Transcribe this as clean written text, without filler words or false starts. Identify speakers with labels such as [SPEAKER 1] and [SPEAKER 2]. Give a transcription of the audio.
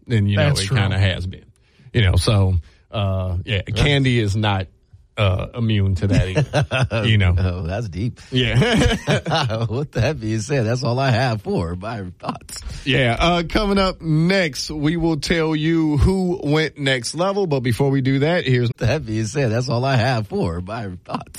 [SPEAKER 1] than,
[SPEAKER 2] That's
[SPEAKER 1] it
[SPEAKER 2] true.
[SPEAKER 1] kind of has been. Candy is not immune to that either.
[SPEAKER 3] Oh, that's deep.
[SPEAKER 1] Yeah.
[SPEAKER 3] With that being said, that's all I have for my thoughts.
[SPEAKER 1] Yeah. Coming up next, we will tell you who went next level. But before we do that, here's
[SPEAKER 3] That being said, that's all I have for my thoughts.